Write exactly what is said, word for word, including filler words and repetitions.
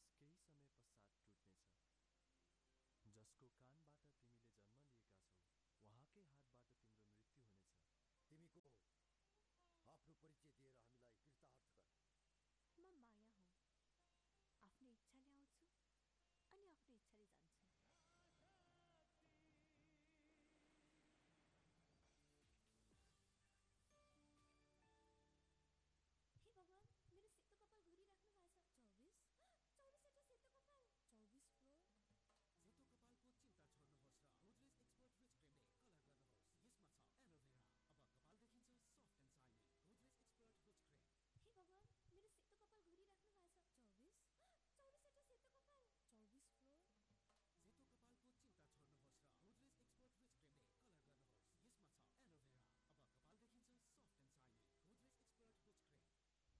केही समय पश्चात टुट्नेछ। जसको कानबाट तिमीले जन्म लिएका छौ उहाँकै हातबाट तिम्रो मृत्यु हुनेछ। तिमी को हौ? आफ्नो परिचय दिएर हामीलाई कृतार्थ गर। म माया हुँ। आफ्नो इच्छाले आउँछु अनि आफ्नो इच्छाले जान्छु।